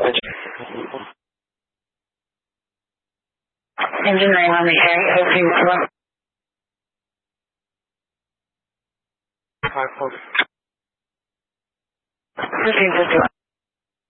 Engine 9 on the air, opening 1. 5 4. 1351.